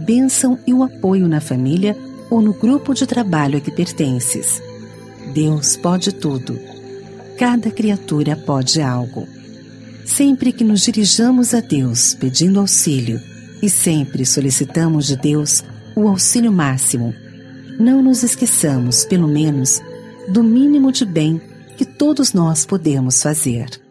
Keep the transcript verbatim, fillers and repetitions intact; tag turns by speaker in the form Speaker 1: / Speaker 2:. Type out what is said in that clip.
Speaker 1: bênção e o apoio na família ou no grupo de trabalho a que pertences. Deus pode tudo. Cada criatura pode algo. Sempre que nos dirijamos a Deus pedindo auxílio e sempre solicitamos de Deus o auxílio máximo, não nos esqueçamos, pelo menos, do mínimo de bem que todos nós podemos fazer.